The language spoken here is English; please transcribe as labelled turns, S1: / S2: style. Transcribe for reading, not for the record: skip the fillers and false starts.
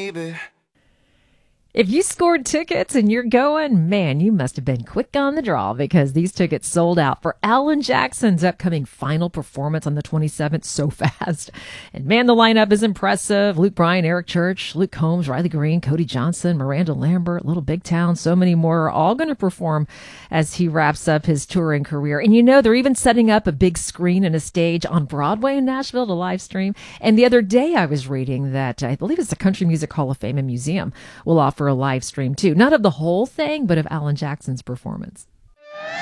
S1: baby.
S2: If you scored tickets and you're going, man, you must have been quick on the draw because these tickets sold out for Alan Jackson's upcoming final performance on the 27th so fast. And man, the lineup is impressive. Luke Bryan, Eric Church, Luke Combs, Riley Green, Cody Johnson, Miranda Lambert, Little Big Town, so many more are all going to perform as he wraps up his touring career. And you know, they're even setting up a big screen and a stage on Broadway in Nashville to live stream. And the other day I was reading that I believe it's the Country Music Hall of Fame and Museum will offer a live stream too. Not of the whole thing, but of Alan Jackson's performance.